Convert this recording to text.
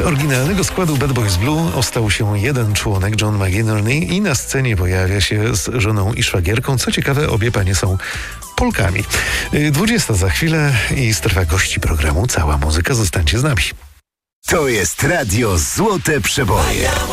oryginalnego składu Bad Boys Blue ostał się jeden członek, John McInerney, i na scenie pojawia się z żoną i szwagierką. Co ciekawe, obie panie są Polkami. 20 za chwilę i strefa gości programu Cała Muzyka. Zostańcie z nami. To jest Radio Złote Przeboje.